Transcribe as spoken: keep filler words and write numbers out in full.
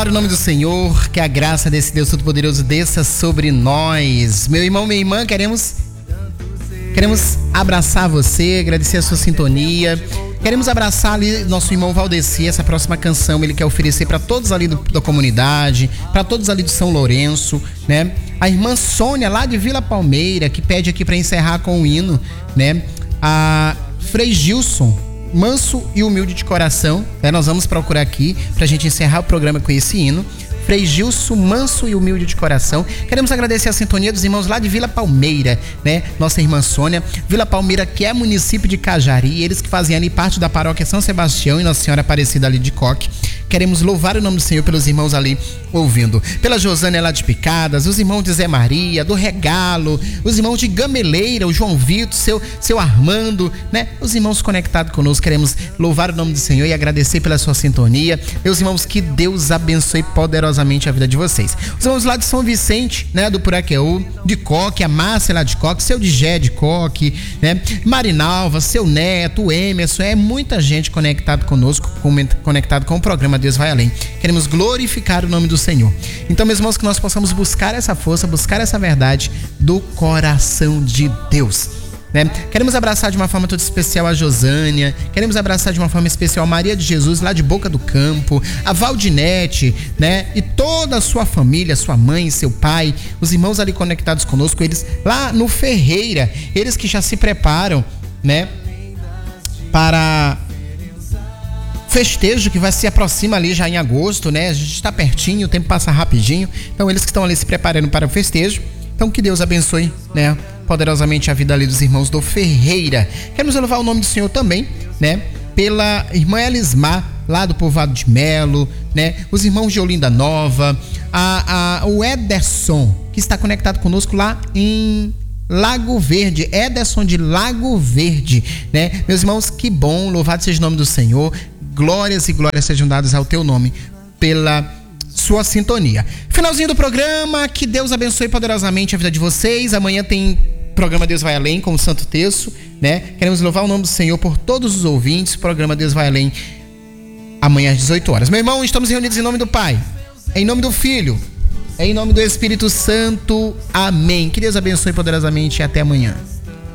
Para o nome do Senhor, que a graça desse Deus Todo-Poderoso desça sobre nós. Meu irmão, minha irmã, queremos queremos abraçar você, agradecer a sua sintonia. Queremos abraçar ali nosso irmão Valdeci, essa próxima canção ele quer oferecer para todos ali do, da comunidade, para todos ali de São Lourenço, né? A irmã Sônia, lá de Vila Palmeira, que pede aqui para encerrar com o hino, né? A Frei Gilson, manso e humilde de coração, né? Nós vamos procurar aqui pra gente encerrar o programa com esse hino. Frei Gilson, manso e humilde de coração. Queremos agradecer a sintonia dos irmãos lá de Vila Palmeira, né? Nossa irmã Sônia. Vila Palmeira, que é município de Cajari, eles que fazem ali parte da paróquia São Sebastião e Nossa Senhora Aparecida ali de Coque. Queremos louvar o nome do Senhor pelos irmãos ali ouvindo. Pela Josânia lá de Picadas, os irmãos de Zé Maria, do Regalo, os irmãos de Gameleira, o João Vitor, seu, seu Armando, né? Os irmãos conectados conosco, queremos louvar o nome do Senhor e agradecer pela sua sintonia. Meus irmãos, que Deus abençoe poderosamente a vida de vocês. Os irmãos lá de São Vicente, né? Do Puraqueú, de Coque, a Márcia lá de Coque, seu Digé de Coque, né? Marinalva, seu Neto, o Emerson, é muita gente conectado conosco, conectado com o programa Deus Vai Além. Queremos glorificar o nome do Senhor. Então, meus irmãos, que nós possamos buscar essa força, buscar essa verdade do coração de Deus, né? Queremos abraçar de uma forma toda especial a Josânia, queremos abraçar de uma forma especial a Maria de Jesus, lá de Boca do Campo, a Valdinete, né? E toda a sua família, sua mãe, seu pai, os irmãos ali conectados conosco, eles lá no Ferreira, eles que já se preparam, né? Para festejo que vai se aproxima ali já em agosto, né? A gente está pertinho, o tempo passa rapidinho. Então eles que estão ali se preparando para o festejo. Então que Deus abençoe, né? Poderosamente a vida ali dos irmãos do Ferreira. Queremos louvar o nome do Senhor também, né? Pela irmã Elismar, lá do Povoado de Melo, né? Os irmãos de Olinda Nova, a, a, o Ederson, que está conectado conosco lá em Lago Verde, Ederson de Lago Verde, né? Meus irmãos, que bom, louvado seja o nome do Senhor. Glórias e glórias sejam dadas ao teu nome pela sua sintonia. Finalzinho do programa, que Deus abençoe poderosamente a vida de vocês. Amanhã tem programa Deus Vai Além com o Santo Terço, né? Queremos louvar o nome do Senhor por todos os ouvintes. O programa Deus Vai Além amanhã às dezoito horas. Meu irmão, estamos reunidos em nome do Pai, em nome do Filho, em nome do Espírito Santo. Amém. Que Deus abençoe poderosamente e até amanhã.